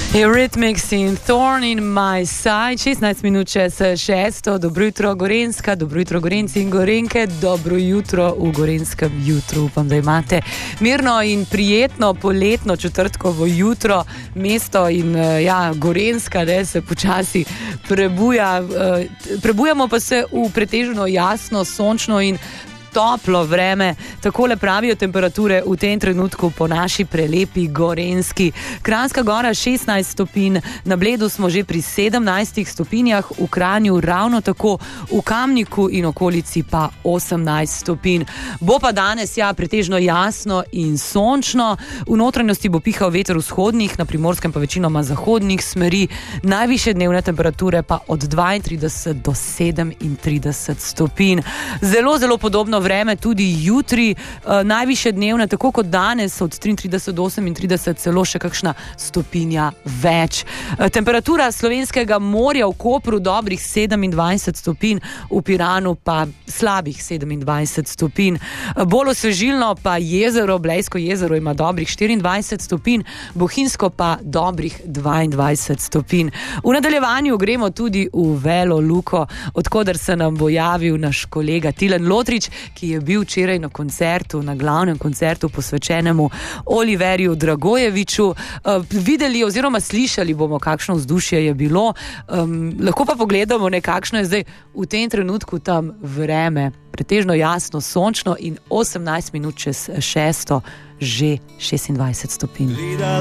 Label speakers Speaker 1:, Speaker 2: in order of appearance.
Speaker 1: Eurythmics in Thorn in My Side, 16 minut čez 6. Dobro jutro Gorenjska, dobro jutro Gorenjci in Gorenjke, dobro jutro v Gorenskem jutru. Upam, da imate mirno in prijetno poletno četrtkovo jutro. Mesto in Gorenjska se počasi prebuja. Prebujamo pa se v pretežno jasno, sončno in toplo vreme, takole pravijo temperature v tem trenutku po naši prelepi Gorenjski. Kranjska Gora 16 stopinj, na Bledu smo že pri 17 stopinjah, v Kranju ravno tako, v Kamniku in okolici pa 18 stopinj. Bo pa danes pretežno jasno in sončno, v notranjosti bo pihal veter vzhodnih, na Primorskem pa večinoma zahodnih smeri, najvišje dnevne temperature pa od 32 do 37 stopinj. Zelo podobno vreme tudi jutri, najvišje dnevne, tako kot danes, od 33 do 38, celo še kakšna stopinja več. Temperatura Slovenskega morja v Kopru dobrih 27 stopinj, v Piranu pa slabih 27 stopinj. Bolj osvežilno pa jezero, Blejsko jezero ima dobrih 24 stopinj, Bohinjsko pa dobrih 22 stopinj. V nadaljevanju gremo tudi v Velo Luko, odkoder se nam bo javil naš kolega Tilen Lotrič, ki je bil včeraj na koncertu, na glavnem koncertu posvečenemu Oliverju Dragojeviču. Videli oziroma slišali bomo, kakšno vzdušje je bilo. Lahko pa pogledamo, kakšno je zdaj v tem trenutku tam vreme. Pretežno jasno, sončno in 18 minut čez 6, že 26 stopinj.